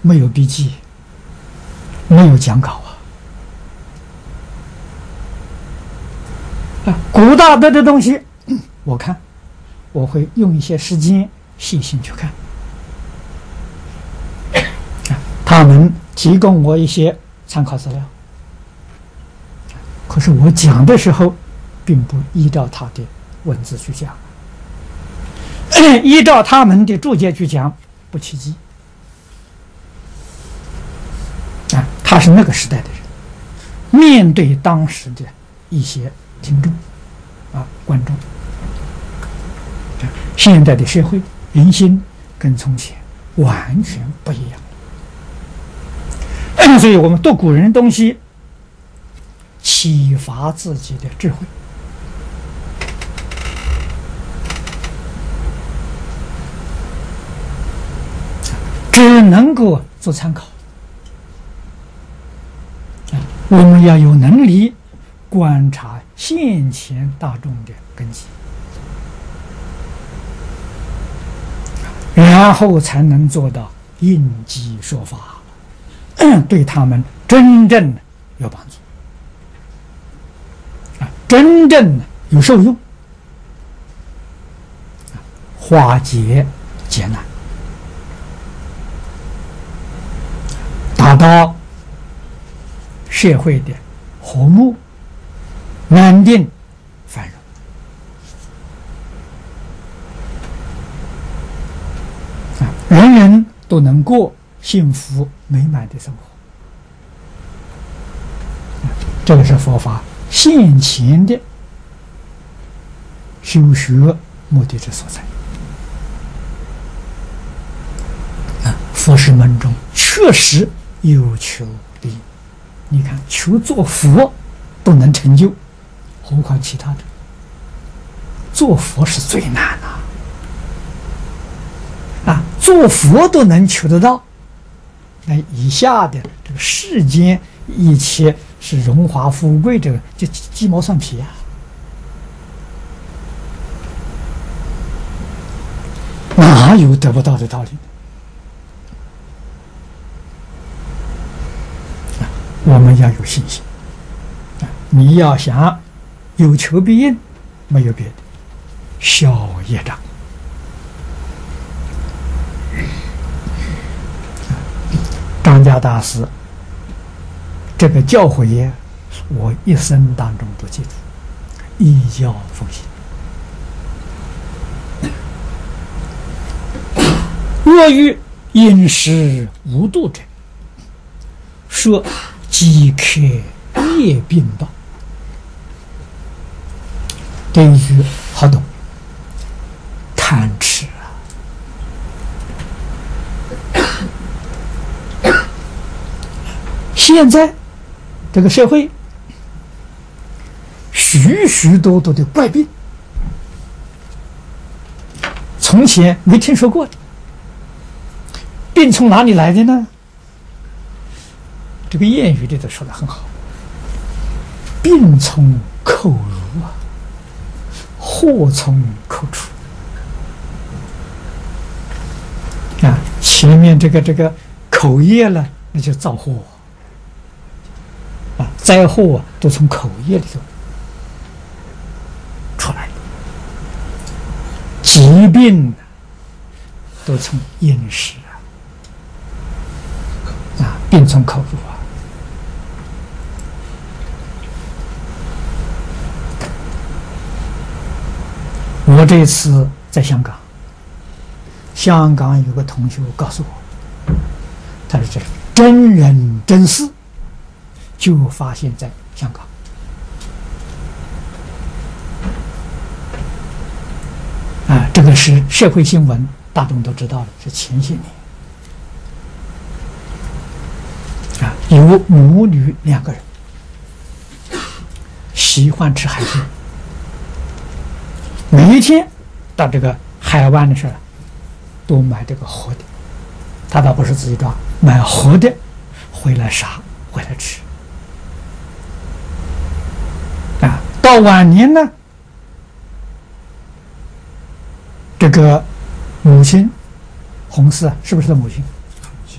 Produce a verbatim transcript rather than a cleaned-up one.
没有笔记，没有讲稿啊。啊，古大德的东西，我看我会用一些时间细心去看。啊，他们提供我一些参考资料，可是我讲的时候，并不依照他的文字去讲，依照他们的注解去讲，不契机。啊，他是那个时代的人，面对当时的一些听众啊观众，现在的社会人心跟从前完全不一样，所以我们读古人的东西，启发自己的智慧。只能够做参考，我们要有能力观察现前大众的根基，然后才能做到应机说法，对他们真正有帮助，啊，真正有受用，化解劫难，达到社会的和睦、安定、繁荣。啊，人人都能过幸福美满的生活。啊，这个是佛法现前的修学目的之所在。啊，佛事门中确实有求必应。你看，求做佛都能成就，何况其他的？做佛是最难的啊！做佛都能求得到，那以下的这个世间一切是荣华富贵，这个就鸡毛蒜皮啊！哪有得不到的道理？我们要有信心啊！你要想有求必应，没有别的，消业障。张家大师这个教诲，我一生当中都记住，依教奉行。若遇饮食无度者，说饥渴夜病道。这一句好懂，贪吃啊！现在这个社会许许多多的怪病，从前没听说过的，病从哪里来的呢？这个谚语里头说得很好，病从口入啊，祸从口出啊。前面这个这个口业了，那就造祸啊，灾祸啊都从口业里头出来，疾病都从饮食啊，啊，病从口入啊。我这次在香港，香港有个同学告诉我，他说这真人真事就发现在香港。啊，这个是社会新闻，大众都知道了，是前些年。啊，有母女两个人喜欢吃海鲜。每一天到这个海湾的时候，都买这个活的，他倒不是自己抓，买活的回来杀，回来吃。啊，到晚年呢，这个母亲红丝啊，是不是他母亲？